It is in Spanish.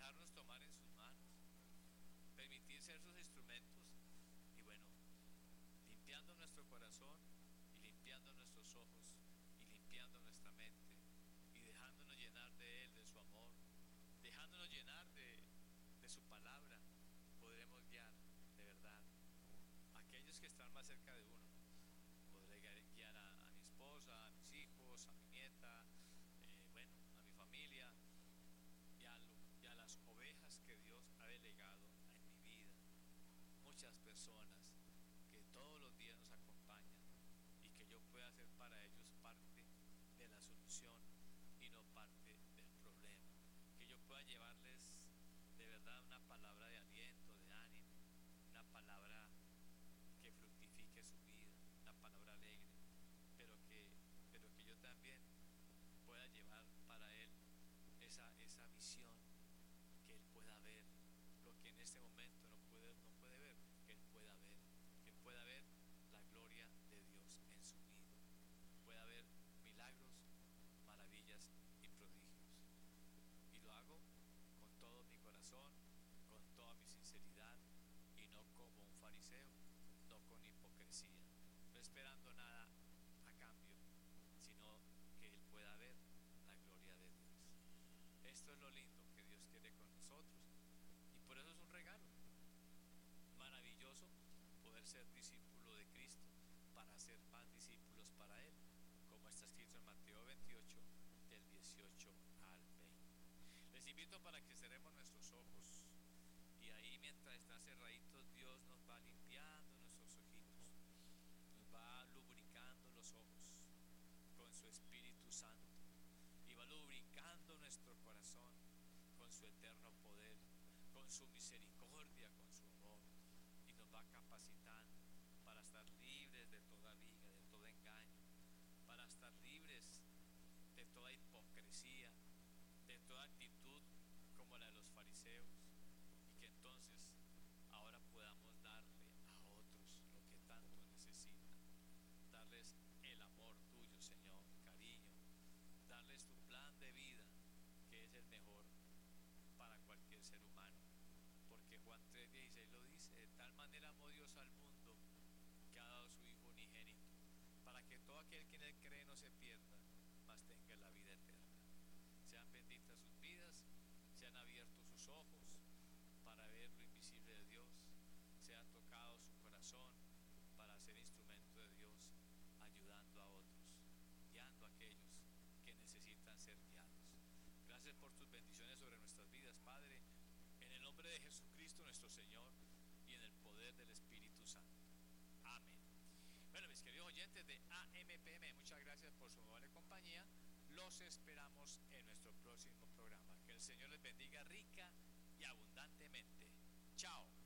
dejarnos tomar en sus manos, permitir ser sus instrumentos y bueno, limpiando nuestro corazón y limpiando nuestros ojos y limpiando nuestra mente y dejándonos llenar de Él, de su amor, dejándonos llenar de su palabra, podremos guiar de verdad a aquellos que están más cerca de uno. Podré guiar a mi esposa, a mis hijos, a mi nieta, bueno, a mi familia y a las ovejas que Dios ha delegado en mi vida. Muchas personas que todos los días nos acompañan y que yo pueda ser para ellos parte de la solución y no parte del problema. Que yo pueda llevarles de verdad una palabra de aliento, de ánimo, una palabra que fructifique su vida, una palabra alegre, pero que yo también pueda llevar para él esa visión, que él pueda ver lo que en este momento no puede ver, que él pueda ver la gloria de Dios en su vida, pueda ver milagros, maravillas y prodigios. Y lo hago con todo mi corazón, con toda mi sinceridad y no como un fariseo, no con hipocresía, no esperando nada a cambio, sino que él pueda ver la gloria de Dios. Esto es lo lindo que Dios quiere con nosotros y por eso es un regalo maravilloso poder ser discípulo de Cristo para hacer más discípulos para Él, como está escrito en Mateo 28 del 18 al 20. Les invito para que cerremos nuestros ojos y ahí mientras están cerraditos Dios nos va limpiando nuestros ojitos, nos va lubricando los ojos con su Espíritu Santo y va lubricando nuestro corazón con su eterno poder, con su misericordia, con su amor, y nos va capacitando para estar libres de toda liga, de todo engaño, para estar libres de toda hipocresía, de toda actitud como la de los fariseos, y que entonces ahora podamos darle a otros lo que tanto necesitan, darles el amor tuyo, Señor, cariño, darles tu plan de vida, que es el mejor para cualquier ser humano, porque Juan 3:16 lo dice: de tal manera amó Dios al mundo que ha dado su Hijo unigénito, para que todo aquel que en él cree no se pierda, mas tenga la vida eterna. Sean benditas sus vidas, sean abiertos sus ojos para ver lo invisible de Dios, sea tocado su corazón para ser instrumento de Dios, ayudando a otros, guiando a aquellos que necesitan ser guiados. Gracias por tus bendiciones sobre nuestras vidas, Padre, en el nombre de Jesucristo nuestro Señor y en el poder del Espíritu Santo. Amén. Bueno, mis queridos oyentes de AMPM, muchas gracias por su amable compañía. Los esperamos en nuestro próximo programa. Que el Señor les bendiga rica y abundantemente. Chao.